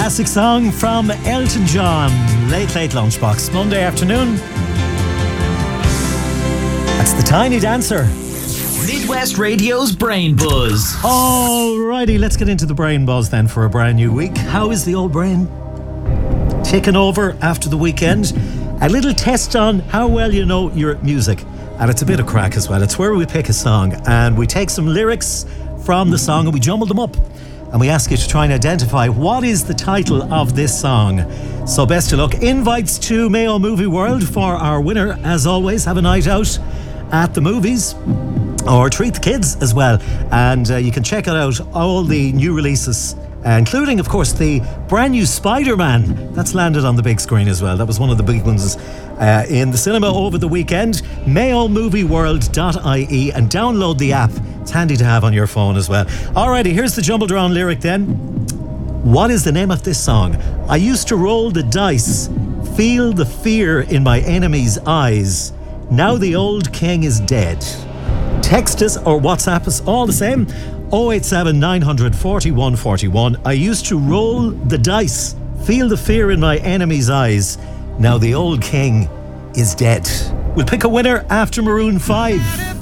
Classic song from Elton John. Late Lunchbox. Monday afternoon. That's the Tiny Dancer. Midwest Radio's Brain Buzz. Alrighty, let's get into the brain buzz then for a brand new week. How is the old brain taking over after the weekend? A little test on how well you know your music. And it's a bit of crack as well. It's where we pick a song and we take some lyrics from the song and we jumble them up. And we ask you to try and identify what is the title of this song. So best of luck. Invites to Mayo Movie World for our winner. As always, have a night out at the movies. Or treat the kids as well. And you can check out all the new releases, including, of course, the brand new Spider-Man. That's landed on the big screen as well. That was one of the big ones in the cinema over the weekend. mayomovieworld.ie and download the app. It's handy to have on your phone as well. Alrighty, here's the jumbled around lyric then. What is the name of this song? I used to roll the dice, feel the fear in my enemy's eyes. Now the old king is dead. Text us or WhatsApp us, all the same. 087 900 41 41. I used to roll the dice, feel the fear in my enemy's eyes. Now the old king is dead. We'll pick a winner after Maroon 5.